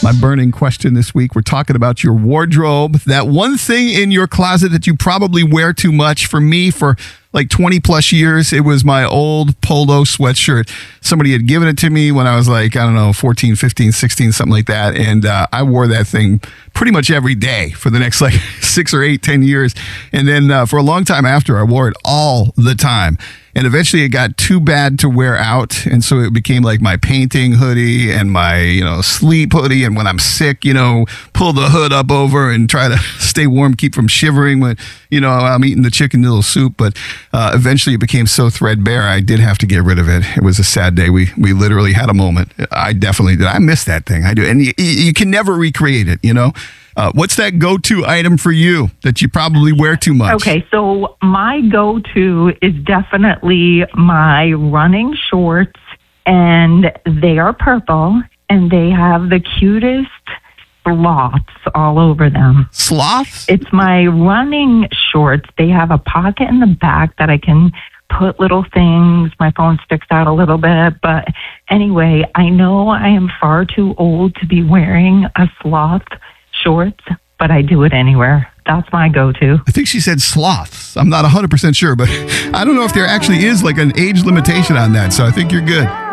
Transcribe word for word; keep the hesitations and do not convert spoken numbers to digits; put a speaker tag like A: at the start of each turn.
A: My burning question this week, we're talking about your wardrobe. That one thing in your closet that you probably wear too much. For me, for like twenty plus years, it was my old polo sweatshirt. Somebody had given it to me when I was like, I don't know, fourteen, fifteen, sixteen, something like that. And uh, I wore that thing pretty much every day for the next like six or eight, ten years. And then uh, for a long time after, I wore it all the time. And eventually it got too bad to wear out. And so it became like my painting hoodie and my, you know, sleep hoodie. And when I'm sick, you know, pull the hood up over and try to stay warm, keep from shivering when, you know, I'm eating the chicken noodle soup. But uh, eventually it became so threadbare, I did have to get rid of it. It was a sad day. We we literally had a moment. I definitely did. I miss that thing. I do. And you, you can never recreate it, you know. Uh, what's that go-to item for you that you probably wear too much?
B: Okay, so my go-to is definitely my running shorts, and they are purple, and they have the cutest sloths all over them.
A: Sloths?
B: It's my running shorts. They have a pocket in the back that I can put little things. My phone sticks out a little bit. But anyway, I know I am far too old to be wearing a sloth shorts, but I do it anywhere. That's my go-to.
A: I think she said sloths. I'm not one hundred percent sure, but I don't know if there actually is like an age limitation on that, so I think you're good.